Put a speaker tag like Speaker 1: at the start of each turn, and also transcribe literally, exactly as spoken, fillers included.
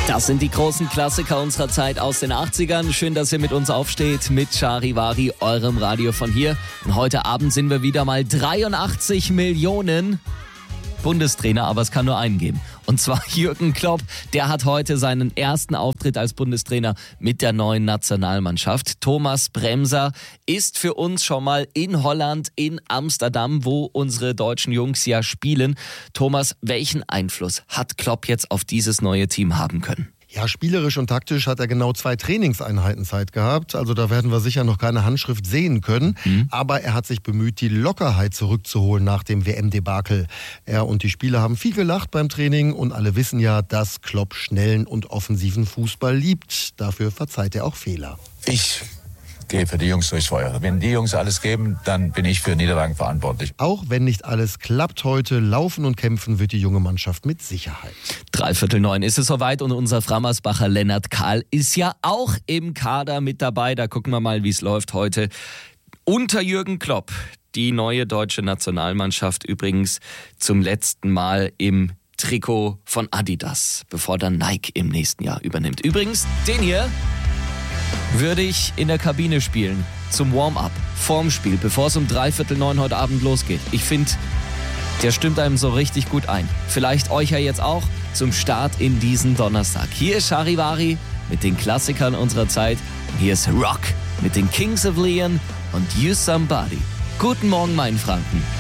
Speaker 1: Das sind die großen Klassiker unserer Zeit aus den achtzigern. Schön, dass ihr mit uns aufsteht, mit Charivari, eurem Radio von hier. Und heute Abend sind wir wieder mal dreiundachtzig Millionen Bundestrainer, aber es kann nur einen geben. Und zwar Jürgen Klopp. Der hat heute seinen ersten Auftritt als Bundestrainer mit der neuen Nationalmannschaft. Thomas Bremser ist für uns schon mal in Holland, in Amsterdam, wo unsere deutschen Jungs ja spielen. Thomas, welchen Einfluss hat Klopp jetzt auf dieses neue Team haben können?
Speaker 2: Ja, spielerisch und taktisch hat er genau zwei Trainingseinheiten Zeit gehabt. Also da werden wir sicher noch keine Handschrift sehen können. Mhm. Aber er hat sich bemüht, die Lockerheit zurückzuholen nach dem W M-Debakel. Er und die Spieler haben viel gelacht beim Training und alle wissen ja, dass Klopp schnellen und offensiven Fußball liebt. Dafür verzeiht er auch Fehler.
Speaker 3: Ich gehe für die Jungs durchs Feuer. Wenn die Jungs alles geben, dann bin ich für Niederlagen verantwortlich.
Speaker 2: Auch wenn nicht alles klappt heute, laufen und kämpfen wird die junge Mannschaft mit Sicherheit.
Speaker 1: Dreiviertel neun ist es soweit und unser Frammersbacher Lennart Kahl ist ja auch im Kader mit dabei. Da gucken wir mal, wie es läuft heute. Unter Jürgen Klopp, die neue deutsche Nationalmannschaft übrigens zum letzten Mal im Trikot von Adidas, bevor dann Nike im nächsten Jahr übernimmt. Übrigens, den hier würde ich in der Kabine spielen, zum Warm-up, vorm Spiel, bevor es um dreiviertel neun heute Abend losgeht. Ich finde, der stimmt einem so richtig gut ein. Vielleicht euch ja jetzt auch zum Start in diesen Donnerstag. Hier ist Charivari mit den Klassikern unserer Zeit. Und hier ist Rock mit den Kings of Leon und You Somebody. Guten Morgen, mein Franken.